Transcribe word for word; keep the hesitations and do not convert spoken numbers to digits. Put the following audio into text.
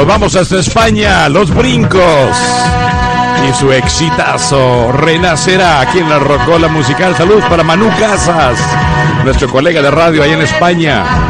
Nos vamos hasta España, Los Brincos y su exitazo Renacerá, aquí en la Rocola Musical. Saludos para Manu Casas, nuestro colega de radio allá en España.